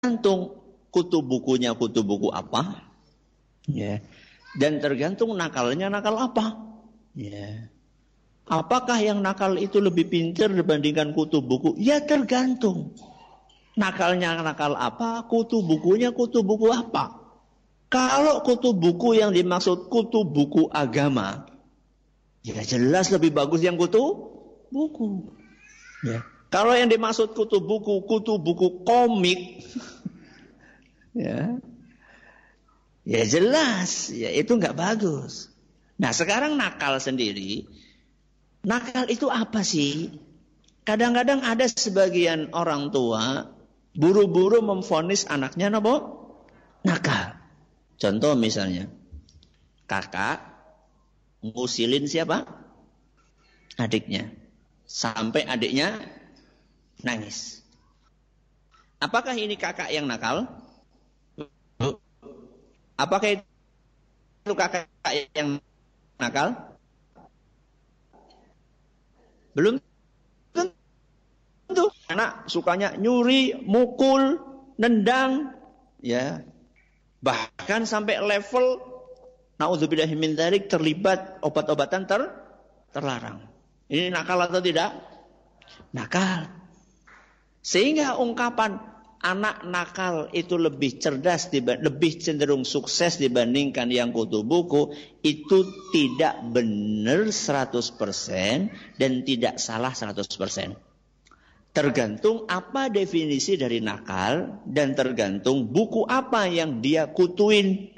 tergantung kutu bukunya kutu buku apa, ya, dan tergantung nakalnya nakal apa, ya. Apakah yang nakal itu lebih pintar dibandingkan kutu buku? Ya tergantung. Nakalnya nakal apa, kutu bukunya kutu buku apa. Kalau kutu buku yang dimaksud kutu buku agama, ya jelas lebih bagus yang kutu buku. Ya. Kalau yang dimaksud kutu buku komik, ya jelas, ya itu nggak bagus. Nah sekarang nakal sendiri. Nakal itu apa sih? Kadang-kadang ada sebagian orang tua buru-buru memvonis anaknya nakal. Contoh misalnya, kakak ngusilin siapa? Adiknya. Sampai adiknya nangis. Apakah ini kakak yang nakal? Apakah itu kakak yang nakal? Belum tentu. Anak sukanya nyuri, mukul, nendang, ya. Bahkan sampai level naudzubillahi min dzalik terlibat obat-obatan terlarang. Ini nakal atau tidak? Nakal. Sehingga ungkapan anak nakal itu lebih cerdas, lebih cenderung sukses dibandingkan yang kutu buku, itu tidak benar 100% dan tidak salah 100%. Tergantung apa definisi dari nakal dan tergantung buku apa yang dia kutuin.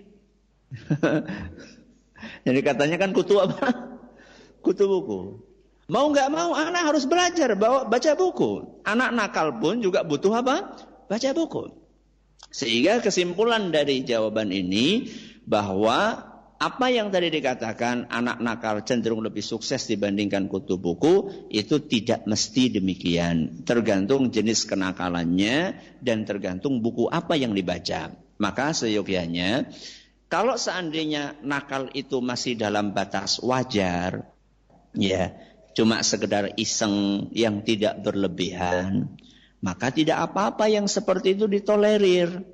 Jadi katanya kan kutu apa? Kutu buku. Mau nggak mau anak harus belajar baca buku. Anak nakal pun juga butuh apa? Baca buku. Sehingga kesimpulan dari jawaban ini bahwa apa yang tadi dikatakan anak nakal cenderung lebih sukses dibandingkan kutu buku itu tidak mesti demikian. Tergantung jenis kenakalannya dan tergantung buku apa yang dibaca. Maka seyogyanya kalau seandainya nakal itu masih dalam batas wajar, ya cuma sekedar iseng yang tidak berlebihan, maka tidak apa-apa yang seperti itu ditolerir.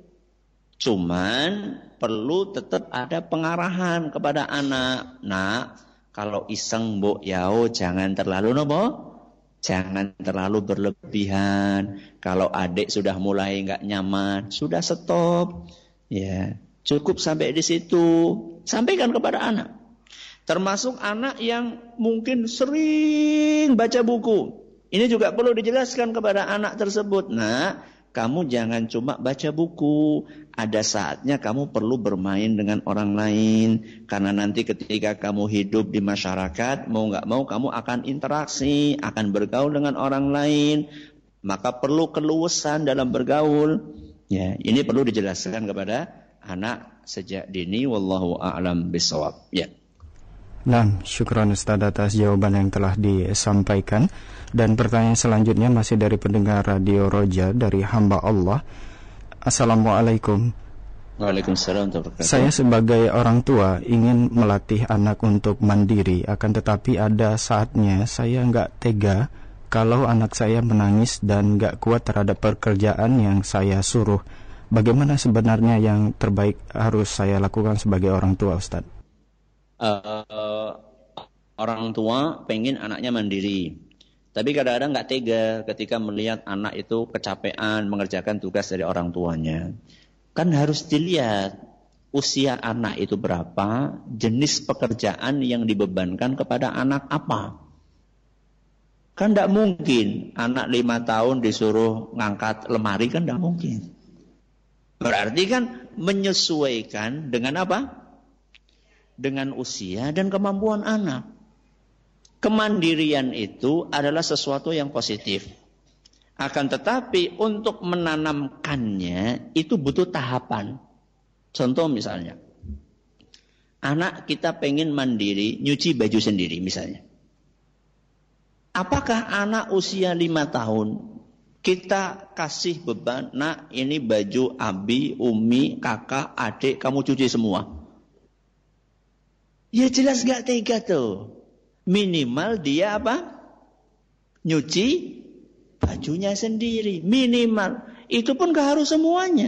Cuman perlu tetap ada pengarahan kepada anak. Nak, kalau iseng mbok yao jangan terlalu jangan terlalu berlebihan. Kalau adik sudah mulai nggak nyaman, sudah stop. Ya, cukup sampai di situ. Sampaikan kepada anak. Termasuk anak yang mungkin sering baca buku. Ini juga perlu dijelaskan kepada anak tersebut. Nah, kamu jangan cuma baca buku. Ada saatnya kamu perlu bermain dengan orang lain. Karena nanti ketika kamu hidup di masyarakat, mau nggak mau kamu akan interaksi, akan bergaul dengan orang lain. Maka perlu keluasan dalam bergaul. Ya, ini perlu dijelaskan kepada anak sejak dini. Wallahu a'lam bishawab. Ya. Nah, syukran Ustaz atas jawaban yang telah disampaikan. Dan pertanyaan selanjutnya masih dari pendengar Radio Roja dari hamba Allah. Assalamualaikum. Waalaikumsalam. Saya sebagai orang tua ingin melatih anak untuk mandiri, akan tetapi ada saatnya saya nggak tega kalau anak saya menangis dan nggak kuat terhadap pekerjaan yang saya suruh. Bagaimana sebenarnya yang terbaik harus saya lakukan sebagai orang tua, Ustaz? Orang tua pengen anaknya mandiri, tapi kadang-kadang nggak tega ketika melihat anak itu kecapean mengerjakan tugas dari orang tuanya. Kan harus dilihat usia anak itu berapa, jenis pekerjaan yang dibebankan kepada anak apa. Kan tidak mungkin anak 5 tahun disuruh ngangkat lemari, kan tidak mungkin. Berarti kan menyesuaikan dengan apa? Dengan usia dan kemampuan anak. Kemandirian itu adalah sesuatu yang positif. Akan tetapi untuk menanamkannya itu butuh tahapan. Contoh misalnya, anak kita pengen mandiri, nyuci baju sendiri misalnya. Apakah anak usia 5 tahun kita kasih beban, nak ini baju abi, umi, kakak, adik, kamu cuci semua? Ya jelas gak tega tuh. Minimal dia apa? Nyuci bajunya sendiri. Minimal. itu pun gak harus semuanya.